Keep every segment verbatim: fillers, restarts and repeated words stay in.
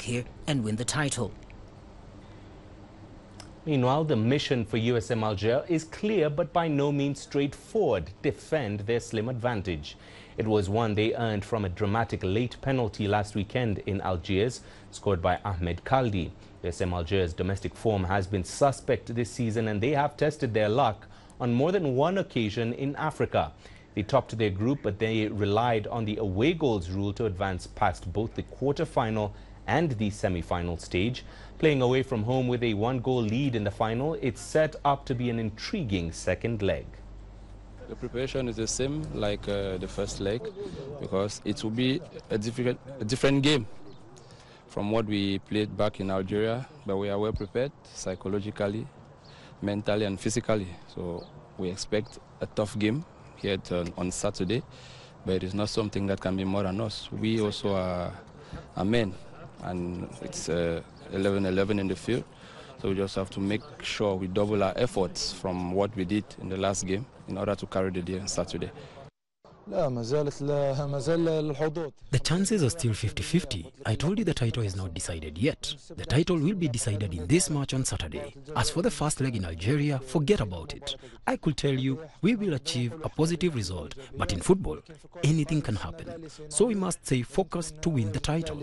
here and win the title. Meanwhile, the mission for U S M Alger is clear but by no means straightforward: defend their slim advantage. It was one they earned from a dramatic late penalty last weekend in Algiers, scored by Ahmed Khaldi. U S M Alger's domestic form has been suspect this season, and they have tested their luck on more than one occasion in Africa. They topped their group, but they relied on the away goals rule to advance past both the quarter-final and the semi-final stage. Playing away from home with a one-goal lead in the final, it's set up to be an intriguing second leg. The preparation is the same like uh, the first leg, because it will be a different, a different game from what we played back in Algeria, but we are well prepared psychologically, mentally and physically. So we expect a tough game here to, on Saturday, but it is not something that can be more than us. We also are, are men, and it's eleven eleven uh, in the field, so we just have to make sure we double our efforts from what we did in the last game in order to carry the day on Saturday. The chances are still fifty fifty. I told you the title is not decided yet. The title will be decided in this match on Saturday. As for the first leg in Algeria, forget about it. I could tell you we will achieve a positive result, but in football, anything can happen. So we must stay focused to win the title.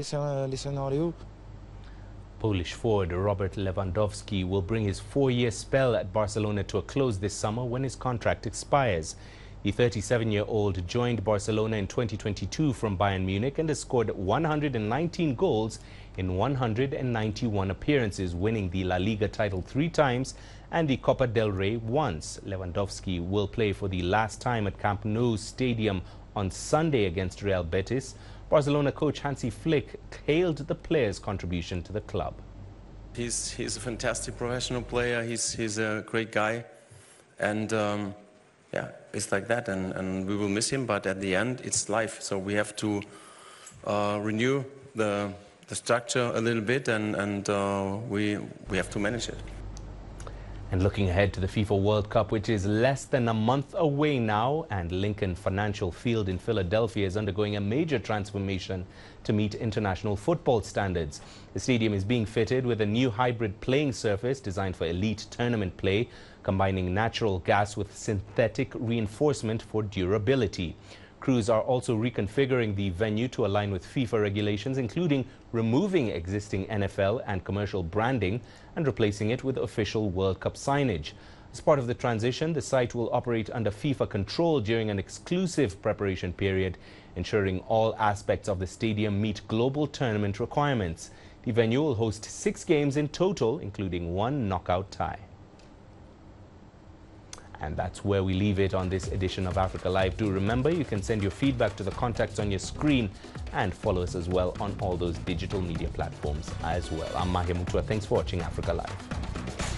Polish forward Robert Lewandowski will bring his four-year spell at Barcelona to a close this summer when his contract expires. The thirty-seven-year-old joined Barcelona in twenty twenty-two from Bayern Munich and has scored one hundred nineteen goals in one hundred ninety-one appearances, winning the La Liga title three times and the Copa del Rey once. Lewandowski will play for the last time at Camp Nou Stadium on Sunday against Real Betis. Barcelona coach Hansi Flick hailed the player's contribution to the club. He's, he's a fantastic professional player. He's, he's a great guy. And um, yeah, it's like that. And, and we will miss him. But at the end, it's life. So we have to uh, renew the, the structure a little bit. And, and uh, we, we have to manage it. And looking ahead to the FIFA World Cup, which is less than a month away now, and Lincoln Financial Field in Philadelphia is undergoing a major transformation to meet international football standards. The stadium is being fitted with a new hybrid playing surface designed for elite tournament play, combining natural gas with synthetic reinforcement for durability. Crews are also reconfiguring the venue to align with FIFA regulations, including removing existing N F L and commercial branding and replacing it with official World Cup signage. As part of the transition, the site will operate under FIFA control during an exclusive preparation period, ensuring all aspects of the stadium meet global tournament requirements. The venue will host six games in total, including one knockout tie. And that's where we leave it on this edition of Africa Live. Do remember, you can send your feedback to the contacts on your screen and follow us as well on all those digital media platforms as well. I'm Mahir Mutua. Thanks for watching Africa Live.